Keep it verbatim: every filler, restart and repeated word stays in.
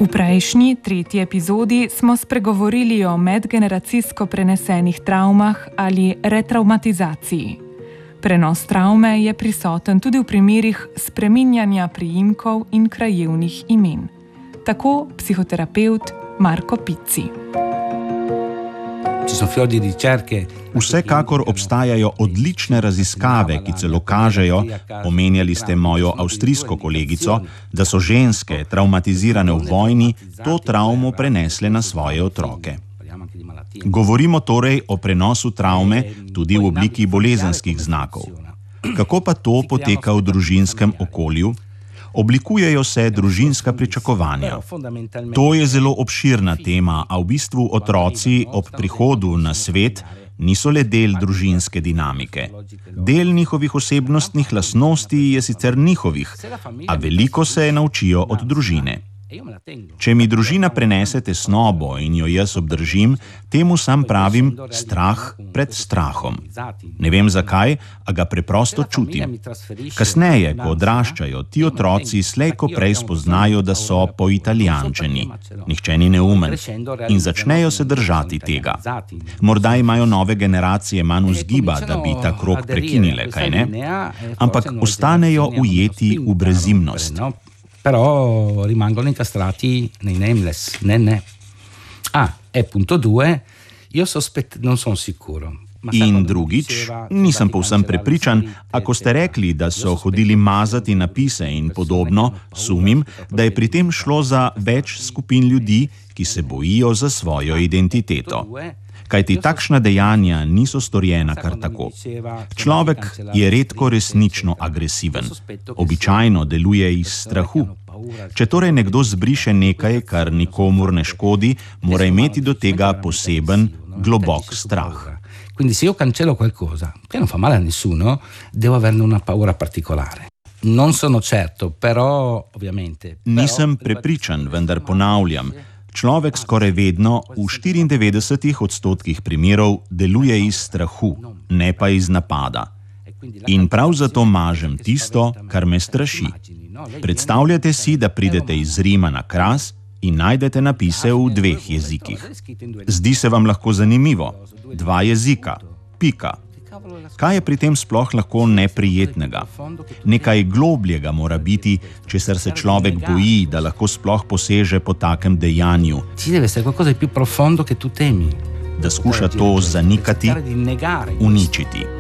V prejšnji, tretji epizodi smo spregovorili o medgeneracijsko prenesenih travmah ali retraumatizaciji. Prenos travme je prisoten tudi v primerih spreminjanja priimkov in krajevnih imen. Tako psihoterapevt Marko Pizzi. Vsekakor obstajajo odlične raziskave, ki celo kažejo, omenjali ste mojo avstrijsko kolegico, da so ženske, travmatizirane v vojni, to travmo prenesle na svoje otroke. Govorimo torej o prenosu travme tudi v obliki bolezenskih znakov. Kako pa to poteka v družinskem okolju? Oblikujejo se družinska pričakovanja. To je zelo obširna tema, a v bistvu otroci ob prihodu na svet niso le del družinske dinamike. Del njihovih osebnostnih lastnosti je sicer njihovih, a veliko se naučijo od družine. Če mi družina prenese tesnobo in jo jaz obdržim, temu sam pravim strah pred strahom. Ne vem zakaj, a ga preprosto čutim. Kasneje, ko odraščajo, ti otroci slej ko prej spoznajo, da so poitalijančeni. Nihče ni neumen. In začnejo se držati tega. Morda imajo nove generacije manj vzgiba, da bi ta krog prekinile, kaj ne? Ampak ostanejo ujeti v brezimnost. Però rimangono incastrati nei nameless, ne ne. Ah, e punto due, io sospetto, non sono sicuro. In drugič, nisem povsem prepričan, a ko ste rekli, da so hodili mazati napise in podobno, sumim, da je pri tem šlo za več skupin ljudi, ki se bojijo za svojo identiteto. Kajti takšna dejanja niso storjena kar tako. Človek je redko resnično agresiven. Običajno deluje iz strahu. Če torej nekdo zbriše nekaj, kar nikomur ne škodi, mora imeti do tega poseben, globok strah. Quindi se io cancello qualcosa che non fa male a nessuno, devo averne una paura particolare. Non sono certo, però ovviamente. Nisem prepričan, vendar ponavljam. Človek skoraj vedno v štiriindevetdesetih odstotkih primerov deluje iz strahu, ne pa iz napada. In prav zato mažem tisto, kar me straši. Predstavljate si, da pridete iz Rima na Kras in najdete napise v dveh jezikih. Zdi se vam lahko zanimivo. Dva jezika. Pika. Kaj je pri tem sploh lahko neprijetnega? Nekaj globljega mora biti, česar se človek boji, da lahko sploh poseže po takem dejanju. Da skuša to zanikati, uničiti.